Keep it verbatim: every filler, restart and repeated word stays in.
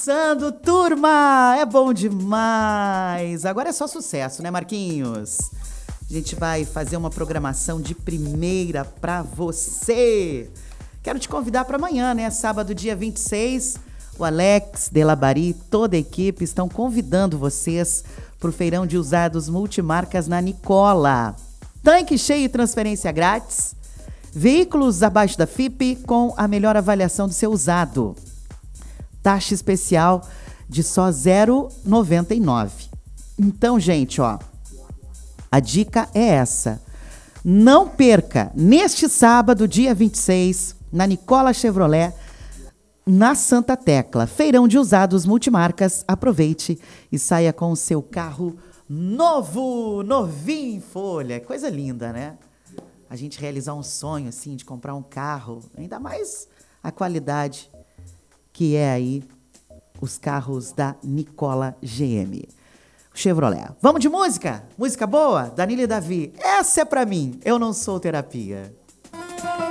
começando, turma! É bom demais! Agora é só sucesso, né, Marquinhos? A gente vai fazer uma programação de primeira pra você. Quero te convidar para amanhã, né? Sábado, dia vinte e seis, o Alex Delabari e toda a equipe estão convidando vocês para o feirão de usados multimarcas na Nicola. Tanque cheio e transferência grátis. Veículos abaixo da F I P com a melhor avaliação do seu usado. Taxa especial de só zero vírgula noventa e nove. Então, gente, ó, a dica é essa. Não perca, neste sábado, dia vinte e seis, na Nicola Chevrolet, na Santa Tecla, feirão de usados multimarcas. Aproveite e saia com o seu carro novo, novinho em folha. Coisa linda, né? A gente realizar um sonho, assim, de comprar um carro, ainda mais a qualidade que é aí os carros da Nicola G M. Chevrolet. Vamos de música? Música boa? Danilo e Davi. Essa é pra mim. Eu não sou terapia.